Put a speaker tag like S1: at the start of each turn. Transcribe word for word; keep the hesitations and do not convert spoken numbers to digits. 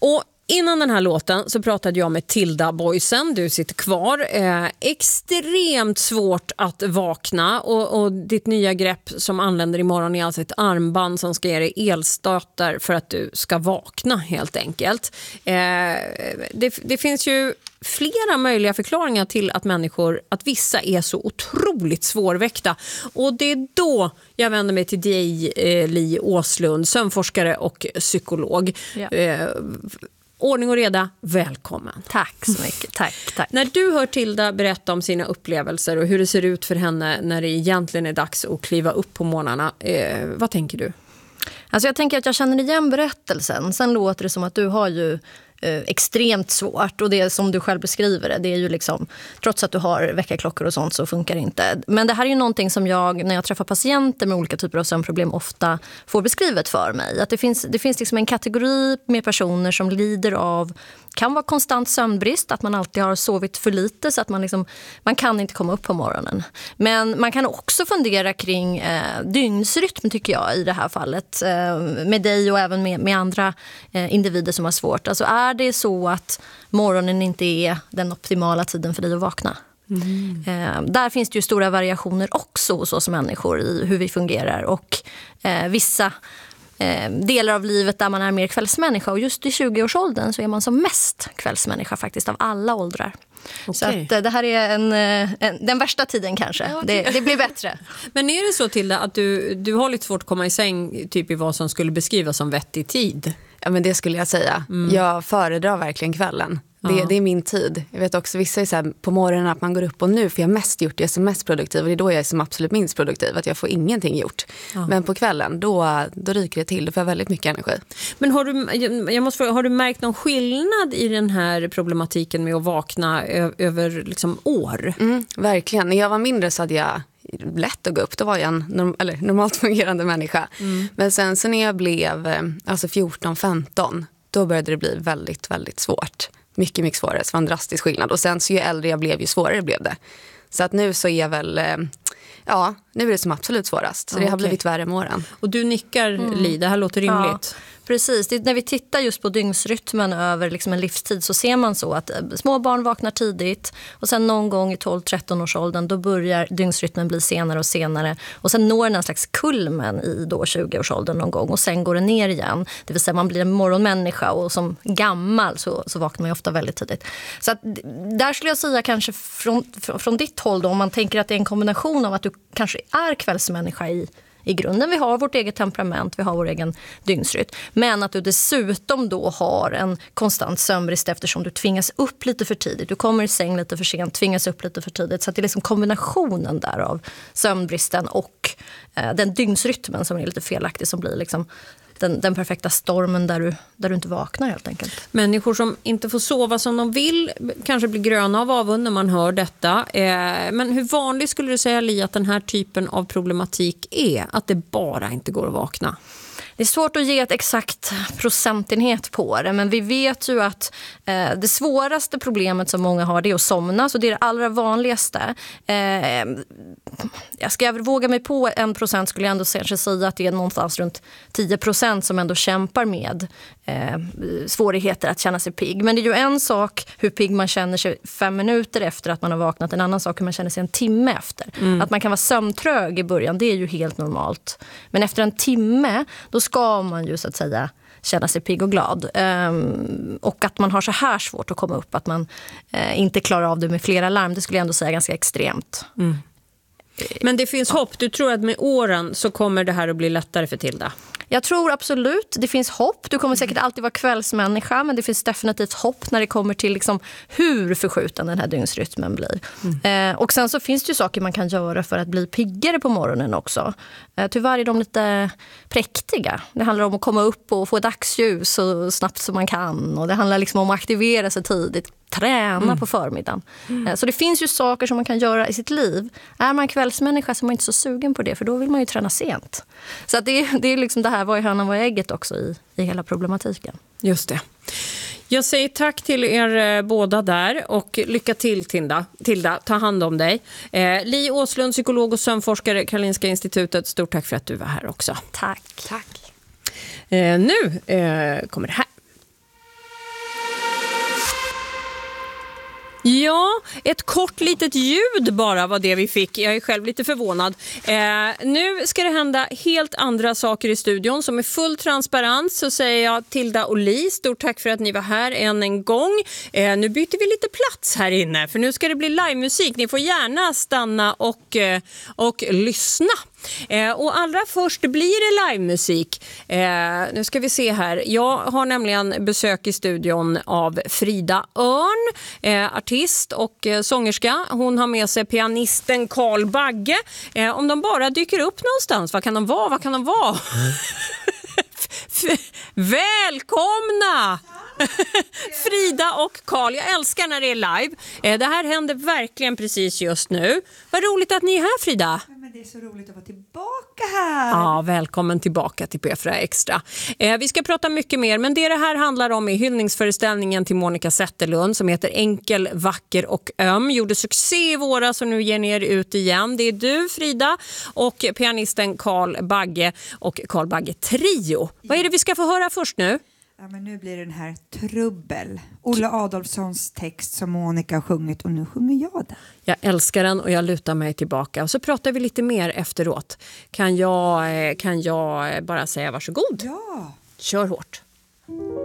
S1: Och innan den här låten så pratade jag med Tilda Boysen, du sitter kvar. Eh, extremt svårt att vakna och, och ditt nya grepp som anländer imorgon är alltså ett armband som ska ge dig elstötar för att du ska vakna helt enkelt. Eh, det, det finns ju flera möjliga förklaringar till att människor, att vissa är så otroligt svårväckta. Och det är då jag vänder mig till dig, eh, Li Åslund, sömnforskare och psykolog.
S2: Ja.
S1: Eh, Ordning och reda, välkommen.
S2: Tack så mycket, tack, tack.
S1: När du hör Tilda berätta om sina upplevelser och hur det ser ut för henne när det egentligen är dags att kliva upp på morgnarna, eh, vad tänker du?
S2: Alltså jag tänker att jag känner igen berättelsen. Sen låter det som att du har ju eh, extremt svårt. Och det som du själv beskriver det, det är ju liksom, trots att du har väckarklockor och sånt så funkar det inte. Men det här är ju någonting som jag, när jag träffar patienter med olika typer av sömnproblem, ofta får beskrivet för mig. Att det finns, det finns liksom en kategori med personer som lider av, kan vara konstant sömnbrist, att man alltid har sovit för lite så att man, liksom, man kan inte komma upp på morgonen. Men man kan också fundera kring eh, dygnsrytm tycker jag i det här fallet. Eh, med dig och även med, med andra eh, individer som har svårt. Alltså är det så att morgonen inte är den optimala tiden för dig att vakna? Mm. Eh, där finns det ju stora variationer också hos oss människor i hur vi fungerar. Och eh, vissa delar av livet där man är mer kvällsmänniska, och just i tjugoårsåldern så är man som mest kvällsmänniska faktiskt av alla åldrar. Okay. Så att det här är en, en, den värsta tiden kanske. Ja, det, det blir bättre.
S1: Men är det så till att du, du har lite svårt att komma i säng typ i vad som skulle beskrivas som vettig tid?
S3: Ja, men det skulle jag säga. Mm. Jag föredrar verkligen kvällen. Det, ja. det är min tid. Jag vet också vissa är så här, på morgonen att man går upp och nu, för jag har mest gjort det som mest produktiv och det är då jag är som absolut minst produktiv, att jag får ingenting gjort. Ja. Men på kvällen, då, då ryker det till, då får jag väldigt mycket energi.
S1: Men har du, jag måste fråga, har du märkt någon skillnad i den här problematiken med att vakna ö- över liksom år?
S3: Mm, verkligen. När jag var mindre så hade jag lätt att gå upp. Då var jag en norm- eller normalt fungerande människa. Mm. Men sen så när jag blev alltså fjorton femton, då började det bli väldigt, väldigt svårt. Mycket, mycket svårare. Så var en drastisk skillnad. Och sen så ju äldre jag blev, ju svårare blev det. Så att nu så är jag väl, ja, nu är det som absolut svårast. Så det har
S1: okay.
S3: blivit värre med åren.
S1: Och du nickar, mm. Li, det här låter rimligt.
S2: Ja. Precis, det, när vi tittar just på dygnsrytmen över liksom en livstid så ser man så att små barn vaknar tidigt och sen någon gång i tolv tretton års åldern då börjar dygnsrytmen bli senare och senare och sen når den en slags kulmen i då tjugo års åldern någon gång och sen går det ner igen. Det vill säga man blir en morgonmänniska och som gammal så, så vaknar man ju ofta väldigt tidigt. Så att, där skulle jag säga kanske från, från, från ditt håll då, om man tänker att det är en kombination av att du kanske är kvällsmänniska i I grunden, vi har vårt eget temperament, vi har vår egen dygnsrytm. Men att du dessutom då har en konstant sömnbrist eftersom du tvingas upp lite för tidigt. Du kommer i säng lite för sent, tvingas upp lite för tidigt. Så att det är liksom kombinationen där av sömnbristen och eh, den dygnsrytmen som är lite felaktig som blir liksom den, den perfekta stormen där du, där du inte vaknar helt enkelt.
S1: Människor som inte får sova som de vill kanske blir gröna av avund när man hör detta. Eh, men hur vanligt skulle du säga, Li, att den här typen av problematik är? Att det bara inte går att vakna?
S2: Det är svårt att ge ett exakt procentenhet på det, men vi vet ju att eh, det svåraste problemet som många har det är att somna, så det är det allra vanligaste. Eh, jag ska våga mig på en procent skulle jag ändå säga att det är någonstans runt tio procent som ändå kämpar med eh, svårigheter att känna sig pigg. Men det är ju en sak hur pigg man känner sig fem minuter efter att man har vaknat, en annan sak hur man känner sig en timme efter. Mm. Att man kan vara sömntrög i början, det är ju helt normalt. Men efter en timme, då ska man ju så att säga känna sig pigg och glad. Um, och att man har så här svårt att komma upp, att man uh, inte klarar av det med flera larm, det skulle jag ändå säga ganska extremt.
S1: Mm. Men det finns ja. hopp. Du tror att med åren så kommer det här att bli lättare för Tilda?
S2: Jag tror absolut, det finns hopp. Du kommer säkert alltid vara kvällsmänniska, men det finns definitivt hopp när det kommer till liksom hur förskjuten den här dygnsrytmen blir. Mm. Eh, och sen så finns det ju saker man kan göra för att bli piggare på morgonen också. Eh, tyvärr är de lite präktiga. Det handlar om att komma upp och få dagsljus så snabbt som man kan. Och det handlar liksom om att aktivera sig tidigt. Träna mm. på förmiddagen. Mm. Så det finns ju saker som man kan göra i sitt liv. Är man kvällsmänniska så är man inte så sugen på det, för då vill man ju träna sent. Så att det, är, det är liksom det här, vad är hönan, vad är ägget också i, i hela problematiken.
S1: Just det. Jag säger tack till er båda där och lycka till, Tilda. Tilda, ta hand om dig. Eh, Li Åslund, psykolog och sömnforskare, Karolinska institutet. Stort tack för att du var här också.
S2: Tack.
S3: Tack.
S1: Eh, nu eh, kommer det här. Ja, ett kort litet ljud bara var det vi fick. Jag är själv lite förvånad. Eh, nu ska det hända helt andra saker i studion. Som är full transparens så säger jag Tilda och Li, stort tack för att ni var här än en gång. Eh, nu byter vi lite plats här inne för nu ska det bli livemusik. Ni får gärna stanna och, eh, och lyssna. Eh, och allra först blir det livemusik. Eh, nu ska vi se här. Jag har nämligen besök i studion av Frida Örn, eh, artist och eh, sångerska. Hon har med sig pianisten Carl Bagge. Eh, om de bara dyker upp någonstans, vad kan de vara? Vad kan de vara? Välkomna! Frida och Carl, jag älskar när det är live. Eh, det här händer verkligen precis just nu. Vad roligt att ni är här, Frida.
S4: Ja, men det är så roligt att vara tillbaka här.
S1: Ja, välkommen tillbaka till P fyra Extra. Eh, vi ska prata mycket mer, men det det här handlar om är hyllningsföreställningen till Monica Zetterlund som heter Enkel, vacker och öm. Gjorde succé i våras och nu ger ni er ut igen. Det är du, Frida, och pianisten Carl Bagge och Carl Bagge Trio. Vad är det vi ska få höra först nu?
S4: Ja, men nu blir det den här Trubbel. Olle Adolfssons text som Monica har sjungit och nu sjunger jag den.
S1: Jag älskar den och jag lutar mig tillbaka. Och så pratar vi lite mer efteråt. Kan jag, kan jag bara säga varsågod?
S4: Ja.
S1: Kör hårt.